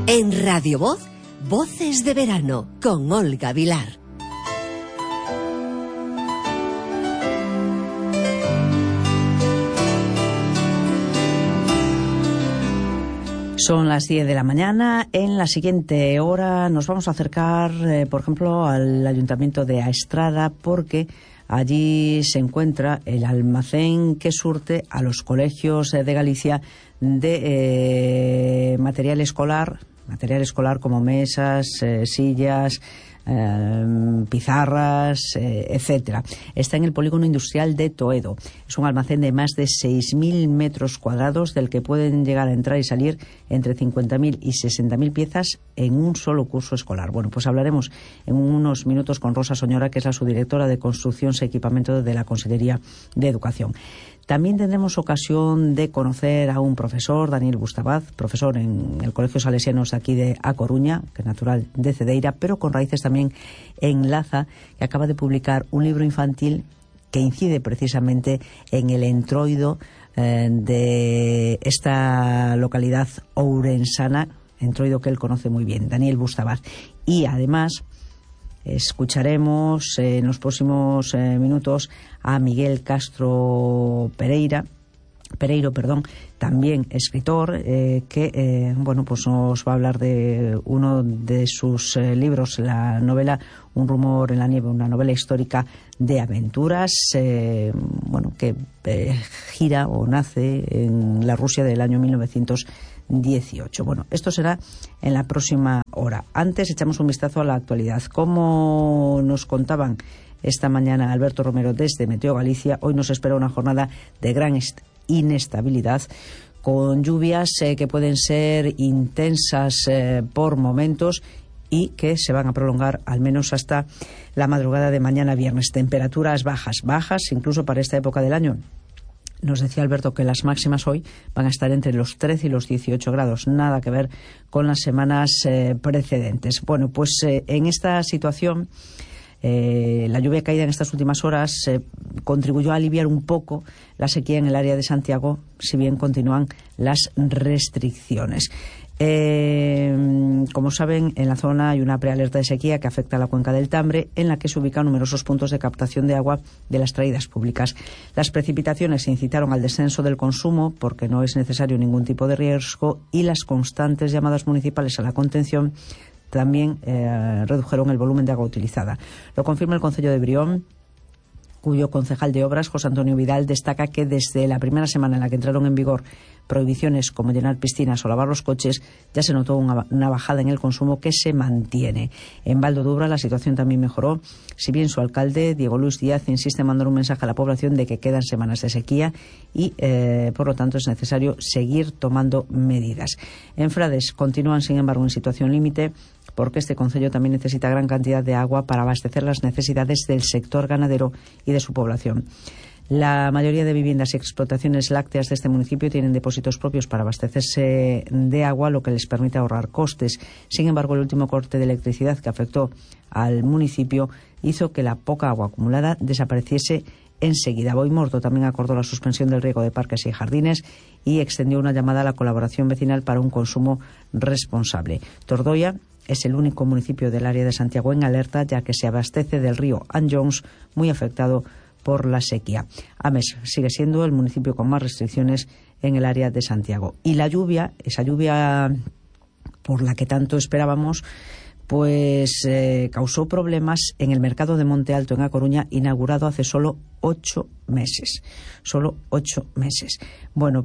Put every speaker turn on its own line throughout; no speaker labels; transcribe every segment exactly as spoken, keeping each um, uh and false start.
En Radio Voz, Voces de Verano, con Olga Vilar.
Son las diez de la mañana. En la siguiente hora nos vamos a acercar, eh, por ejemplo, al Ayuntamiento de Aestrada, porque allí se encuentra el almacén que surte a los colegios de Galicia de eh, material escolar, material escolar como mesas, eh, sillas, eh, pizarras, eh, etcétera. Está en el polígono industrial de Toedo. Es un almacén de más de seis mil metros cuadrados, del que pueden llegar a entrar y salir entre cincuenta mil y sesenta mil piezas en un solo curso escolar. Bueno, pues hablaremos en unos minutos con Rosa Soñora, que es la subdirectora de Construcción y Equipamiento de la Consellería de Educación. También tendremos ocasión de conocer a un profesor, Daniel Bustabaz, profesor en el Colegio Salesianos de aquí de A Coruña, que es natural de Cedeira, pero con raíces también en Laza, que acaba de publicar un libro infantil que incide precisamente en el entroido eh, de esta localidad ourensana, entroido que él conoce muy bien, Daniel Bustabaz. Y además escucharemos eh, en los próximos eh, minutos a Miguel Castro Pereira, Pereiro, perdón, también escritor, eh, que eh, bueno, pues nos va a hablar de uno de sus eh, libros, la novela Un rumor en la nieve, una novela histórica de aventuras, eh, bueno, que eh, gira o nace en la Rusia del año mil novecientos dieciocho. Bueno, esto será en la próxima hora. Antes echamos un vistazo a la actualidad. Como nos contaban esta mañana Alberto Romero desde Meteo Galicia, hoy nos espera una jornada de gran inestabilidad, con lluvias eh, que pueden ser intensas eh, por momentos y que se van a prolongar al menos hasta la madrugada de mañana viernes. Temperaturas bajas, bajas incluso para esta época del año. Nos decía Alberto que las máximas hoy van a estar entre los trece y los dieciocho grados, nada que ver con las semanas eh, precedentes. Bueno, pues eh, en esta situación, eh, la lluvia caída en estas últimas horas eh, contribuyó a aliviar un poco la sequía en el área de Santiago, si bien continúan las restricciones. Eh, como saben, en la zona hay una prealerta de sequía que afecta a la cuenca del Tambre, en la que se ubican numerosos puntos de captación de agua de las traídas públicas. Las precipitaciones incitaron al descenso del consumo, porque no es necesario ningún tipo de riesgo, y las constantes llamadas municipales a la contención también eh, redujeron el volumen de agua utilizada. Lo confirma el concello de Brión, cuyo concejal de Obras, José Antonio Vidal, destaca que desde la primera semana en la que entraron en vigor prohibiciones como llenar piscinas o lavar los coches, ya se notó una, una bajada en el consumo que se mantiene. En Val d'Odubra la situación también mejoró, si bien su alcalde, Diego Luis Díaz, insiste en mandar un mensaje a la población de que quedan semanas de sequía y, eh, por lo tanto, es necesario seguir tomando medidas. En Frades continúan, sin embargo, en situación límite, porque este concello también necesita gran cantidad de agua para abastecer las necesidades del sector ganadero y de su población. La mayoría de viviendas y explotaciones lácteas de este municipio tienen depósitos propios para abastecerse de agua, lo que les permite ahorrar costes. Sin embargo, el último corte de electricidad que afectó al municipio hizo que la poca agua acumulada desapareciese enseguida. Boimorto también acordó la suspensión del riego de parques y jardines y extendió una llamada a la colaboración vecinal para un consumo responsable. Tordoia es el único municipio del área de Santiago en alerta, ya que se abastece del río Anjons, muy afectado por la sequía. Ames sigue siendo el municipio con más restricciones en el área de Santiago. Y la lluvia, esa lluvia por la que tanto esperábamos, pues eh, causó problemas en el mercado de Monte Alto en A Coruña, inaugurado hace solo ocho meses. Solo ocho meses. Bueno,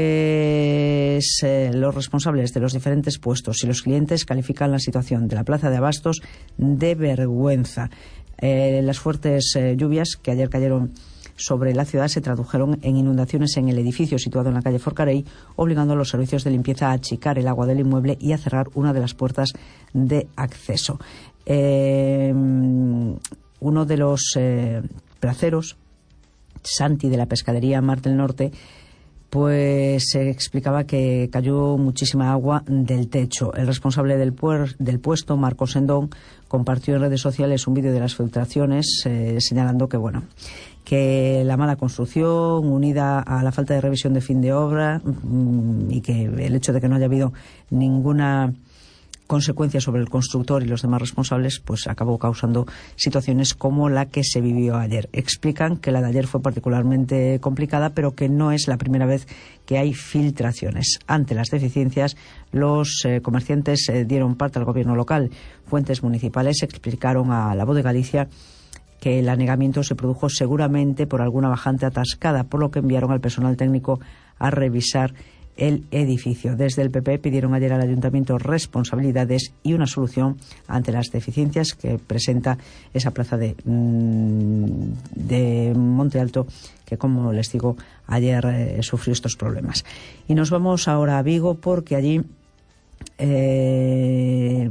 pues eh, los responsables de los diferentes puestos y los clientes califican la situación de la plaza de abastos de vergüenza. Eh, las fuertes eh, lluvias que ayer cayeron sobre la ciudad se tradujeron en inundaciones en el edificio situado en la calle Forcarey, obligando a los servicios de limpieza a achicar el agua del inmueble y a cerrar una de las puertas de acceso. Eh, uno de los eh, placeros, Santi, de la pescadería Mar del Norte, pues se explicaba que cayó muchísima agua del techo. El responsable del, puer, del puesto, Marcos Sendón, compartió en redes sociales un vídeo de las filtraciones, eh, señalando que, bueno, que la mala construcción, unida a la falta de revisión de fin de obra, mmm, y que el hecho de que no haya habido ninguna consecuencias sobre el constructor y los demás responsables, pues acabó causando situaciones como la que se vivió ayer. Explican que la de ayer fue particularmente complicada, pero que no es la primera vez que hay filtraciones. Ante las deficiencias, los eh, comerciantes eh, dieron parte al gobierno local. Fuentes municipales explicaron a La Voz de Galicia que el anegamiento se produjo seguramente por alguna bajante atascada, por lo que enviaron al personal técnico a revisar el edificio. Desde el P P pidieron ayer al ayuntamiento responsabilidades y una solución ante las deficiencias que presenta esa plaza de, de Monte Alto, que, como les digo, ayer eh, sufrió estos problemas. Y nos vamos ahora a Vigo, porque allí eh,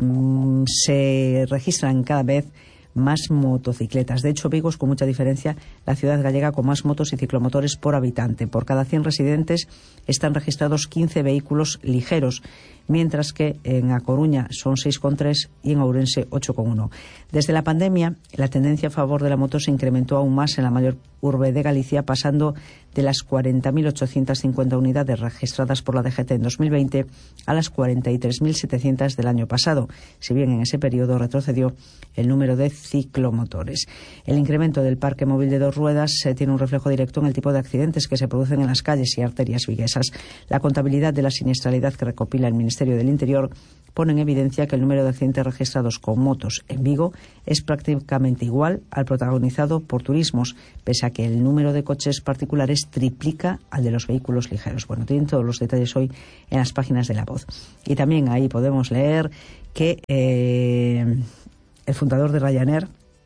se registran cada vez más motocicletas. De hecho, Vigo es con mucha diferencia la ciudad gallega con más motos y ciclomotores por habitante. Por cada cien residentes están registrados quince vehículos ligeros, mientras que en A Coruña son seis coma tres y en Ourense ocho coma uno. Desde la pandemia, la tendencia a favor de la moto se incrementó aún más en la mayor urbe de Galicia, pasando de las cuarenta mil ochocientas cincuenta unidades registradas por la D G T en dos mil veinte a las cuarenta y tres mil setecientas del año pasado, si bien en ese periodo retrocedió el número de ciclomotores. El incremento del parque móvil de dos ruedas eh, tiene un reflejo directo en el tipo de accidentes que se producen en las calles y arterias viguesas. La contabilidad de la siniestralidad que recopila el Ministerio del Interior pone en evidencia que el número de accidentes registrados con motos en Vigo es prácticamente igual al protagonizado por turismos, pese a que el número de coches particulares triplica al de los vehículos ligeros. Bueno, tienen todos los detalles hoy en las páginas de La Voz. Y también ahí podemos leer que eh, el fundador de Ryanair,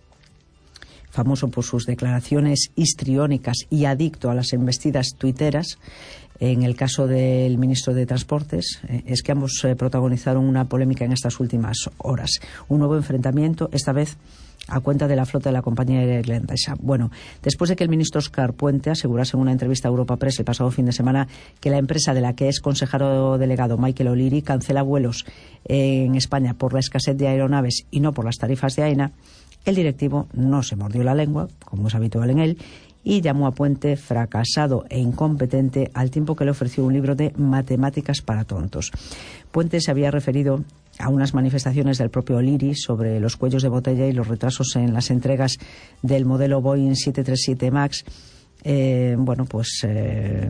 famoso por sus declaraciones histriónicas y adicto a las embestidas tuiteras, en el caso del ministro de Transportes, eh, es que ambos eh, protagonizaron una polémica en estas últimas horas. Un nuevo enfrentamiento, esta vez a cuenta de la flota de la compañía irlandesa. Bueno, después de que el ministro Óscar Puente asegurase en una entrevista a Europa Press el pasado fin de semana que la empresa de la que es consejero delegado, Michael O'Leary, cancela vuelos en España por la escasez de aeronaves y no por las tarifas de AENA, el directivo no se mordió la lengua, como es habitual en él, y llamó a Puente fracasado e incompetente, al tiempo que le ofreció un libro de matemáticas para tontos. Puente se había referido a unas manifestaciones del propio O'Leary sobre los cuellos de botella y los retrasos en las entregas del modelo Boeing siete treinta y siete MAX. Eh, bueno, pues eh,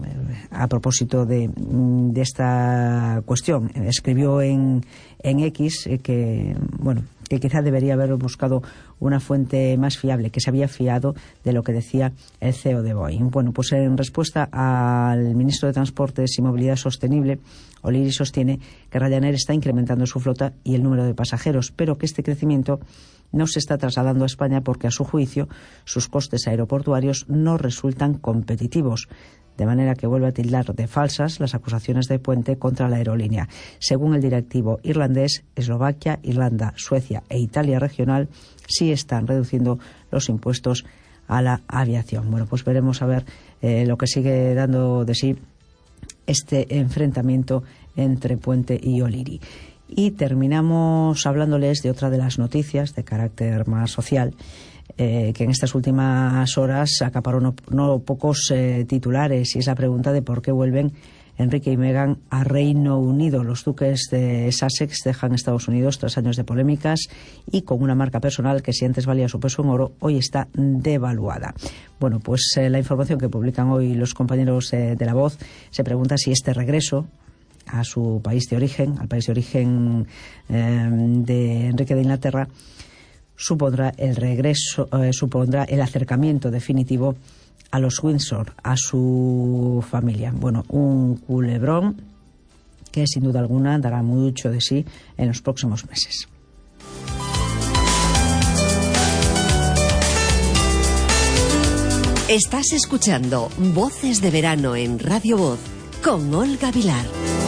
a propósito de, de esta cuestión, escribió en, en X eh, que, bueno, que quizá debería haber buscado una fuente más fiable, que se había fiado de lo que decía el C E O de Boeing. Bueno, pues en respuesta al ministro de Transportes y Movilidad Sostenible, O'Leary sostiene que Ryanair está incrementando su flota y el número de pasajeros, pero que este crecimiento no se está trasladando a España porque, a su juicio, sus costes aeroportuarios no resultan competitivos. De manera que vuelve a tildar de falsas las acusaciones de Puente contra la aerolínea. Según el directivo irlandés, Eslovaquia, Irlanda, Suecia e Italia regional sí están reduciendo los impuestos a la aviación. Bueno, pues veremos a ver eh, lo que sigue dando de sí este enfrentamiento entre Puente y O'Leary. Y terminamos hablándoles de otra de las noticias de carácter más social, Eh, que en estas últimas horas acaparó no, no pocos eh, titulares, y es la pregunta de por qué vuelven Enrique y Meghan a Reino Unido. Los duques de Sussex dejan Estados Unidos tras años de polémicas y con una marca personal que, si antes valía su peso en oro, hoy está devaluada. Bueno, pues eh, la información que publican hoy los compañeros eh, de La Voz se pregunta si este regreso a su país de origen, al país de origen eh, de Enrique de Inglaterra, supondrá el regreso, eh, supondrá el acercamiento definitivo a los Windsor, a su familia. Bueno, un culebrón que sin duda alguna dará mucho de sí en los próximos meses.
Estás escuchando Voces de Verano en Radio Voz con Olga Vilar.